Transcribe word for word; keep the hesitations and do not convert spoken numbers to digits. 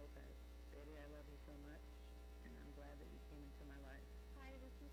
that, Betty, I love you so much, and I'm glad that you came into my life.